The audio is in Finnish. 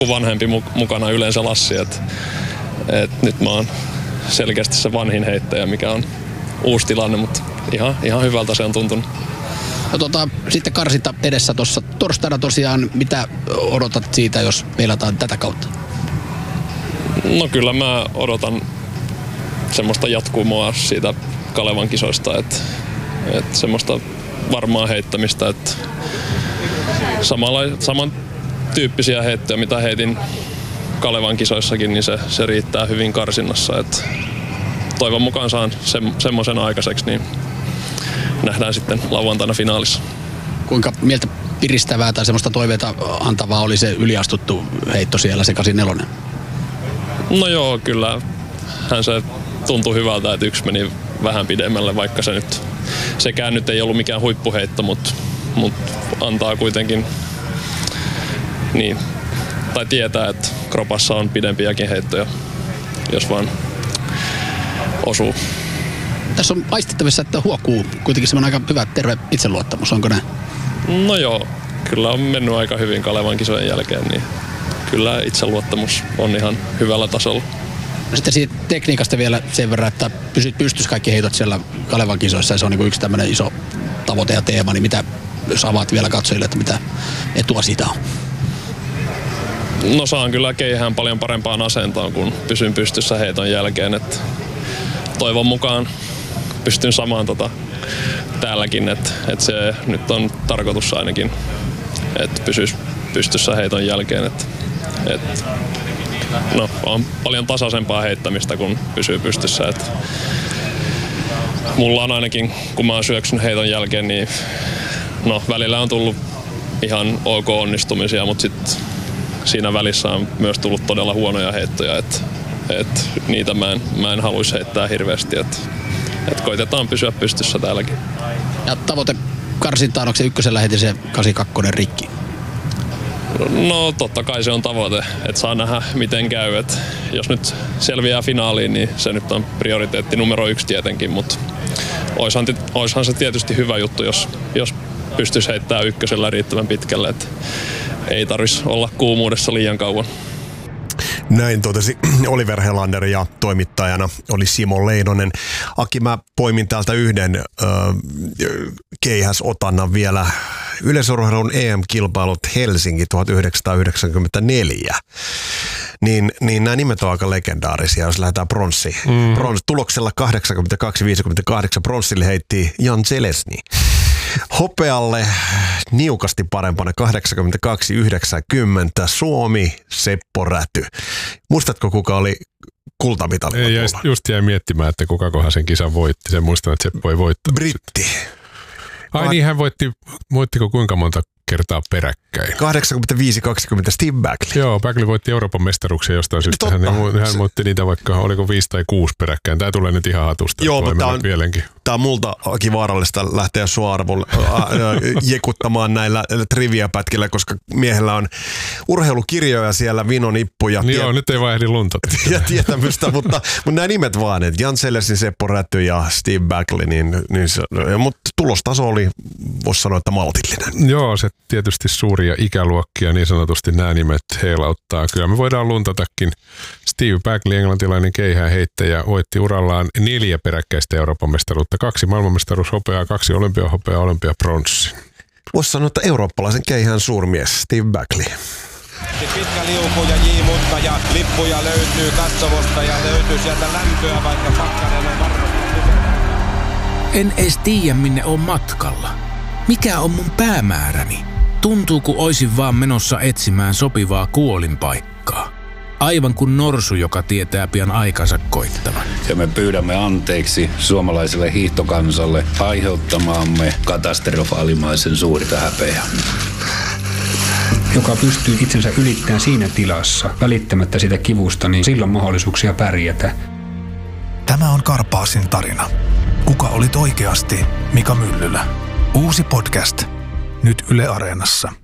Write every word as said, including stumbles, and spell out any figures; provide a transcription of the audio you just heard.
vanhempi mukana yleensä Lassi, että et nyt mä oon selkeästi se vanhin heittäjä, mikä on uusi tilanne, mutta ihan, ihan hyvältä se on tuntunut. No tota, sitten karsinta edessä tuossa torstaina tosiaan, mitä odotat siitä, jos peilataan tätä kautta? No kyllä mä odotan semmoista jatkumoa siitä Kalevan kisoista, että, että semmoista varmaa heittämistä, että samalla, samantyyppisiä heittoja, mitä heitin Kalevan kisoissakin, niin se, se riittää hyvin karsinnassa. Että toivon mukaan saan se, semmoisen aikaiseksi, niin nähdään sitten lauantaina finaalissa. Kuinka mieltä piristävää tai semmoista toiveita antavaa oli se yliastuttu heitto siellä, se kahdeksankymmentäneljä? No joo, kyllä. Hän se tuntui hyvältä, että yksi meni vähän pidemmälle, vaikka se nyt, sekään nyt ei ollut mikään huippuheitto, mutta, mutta antaa kuitenkin, niin, tai tietää, että kropassa on pidempiäkin heittoja, jos vaan osuu. Tässä on aistittavissa, että huokuu kuitenkin semmoinen aika hyvä terve itseluottamus, onko näin? No joo, kyllä on mennyt aika hyvin Kalevan kisojen jälkeen, niin kyllä itseluottamus on ihan hyvällä tasolla. No sitten siitä tekniikasta vielä sen verran, että pysyt pystyssä kaikki heitot siellä Kalevan kisoissa ja se on niin yksi tämmöinen iso tavoite ja teema, niin mitä, jos avaat vielä katsojille, että mitä etua siitä on? No saan kyllä keihään paljon parempaan asentoon, kun pysyn pystyssä heiton jälkeen, että toivon mukaan pystyn samaan tota täälläkin, että, että se nyt on tarkoitus ainakin, että pysyisi pystyssä heiton jälkeen, että, että no, on paljon tasaisempaa heittämistä, kun pysyy pystyssä. Että mulla on ainakin, kun mä oon syöksynyt heiton jälkeen, niin no, välillä on tullut ihan ok onnistumisia, mutta sitten siinä välissä on myös tullut todella huonoja heittoja, että, että niitä mä en, mä en haluaisi heittää hirveästi. Että, että koitetaan pysyä pystyssä täälläkin. Ja tavoite karsintaan, onko se ykkösellä heti se kahdeksankymmentäkaksi rikki? No totta kai se on tavoite, että saa nähdä miten käy. Et jos nyt selviää finaaliin, niin se nyt on prioriteetti numero yksi tietenkin, mutta oishan, oishan se tietysti hyvä juttu, jos, jos pystyisi heittämään ykkösellä riittävän pitkälle, että ei tarvitsisi olla kuumuudessa liian kauan. Näin totesi Oliver Helander ja toimittajana oli Simo Leinonen. Aki, mä poimin täältä yhden äh, keihäsotannan vielä. Yleisurheilun E M-kilpailut Helsinki tuhatyhdeksänsataayhdeksänkymmentäneljä. Niin, niin nämä nimet on aika legendaarisia, jos lähdetään pronssi. Mm. Prons, tuloksella kahdeksankymmentäkaksi viisikymmentäkahdeksan pronssille heitti Jan Zelesny. Hopealle niukasti parempana kahdeksankymmentäkaksi yhdeksänkymmentä Suomi Seppo Räty. Muistatko, kuka oli kultamitalilla? Ei, just, just jäi miettimään, että kukakohan sen kisan voitti. Sen muistan, että Seppo ei voittanut. Britti. Ai niin, hän voitti, voittiko kuinka monta kertaa peräkkäin? kahdeksankymmentäviisi kaksikymmentä Steve Bagley. Joo, Bagley voitti Euroopan mestaruuksia jostain syystä. Hän, hän voitti niitä vaikka, oliko viisi tai kuusi peräkkäin. Tämä tulee nyt ihan hatusta. Joo, mutta tämä on, tämä on multa vaarallista lähteä sua arvolla jekuttamaan näillä trivia-pätkillä, koska miehellä on urheilukirjoja siellä, vinonippuja. Niin tie- joo, nyt ei vaan ehdi luntata. Ja tietämystä, mutta, mutta nämä nimet vaan, että Jan Zelesny, Seppo Räty ja Steve Bagley, niin, niin se, mutta tulostaso oli, voisi sanoa, että maltillinen. Joo, se tietysti suuria ikäluokkia, niin sanotusti nämä nimet heilauttaa. Kyllä me voidaan luntatakin. Steve Bagley, englantilainen keihäänheittäjä, voitti urallaan neljä peräkkäistä Euroopan mestaruutta. Kaksi maailmanmestaruushopeaa, kaksi olympiahopeaa, olympiapronssi. Voisi sanoa, että eurooppalaisen keihään suurmies Steve Bagley. Pitkä liuku ja jiimutta ja lippuja löytyy katsomosta ja löytyy sieltä lämpöä, vaikka pakkanen on varmasti. En edes tiedä, minne on matkalla. Mikä on mun päämääräni? Tuntuu, kun oisin vaan menossa etsimään sopivaa kuolinpaikkaa. Aivan kuin norsu, joka tietää pian aikansa koittavan. Ja me pyydämme anteeksi suomalaiselle hiihtokansalle aiheuttamaamme katastrofaalimaisen suurta häpeää. Joka pystyy itsensä ylittämään siinä tilassa, välittämättä sitä kivusta, niin silloin mahdollisuuksia pärjätä. Tämä on Karpaasin tarina. Kuka olit oikeasti Mika Myllylä? Uusi podcast. Nyt Yle Areenassa.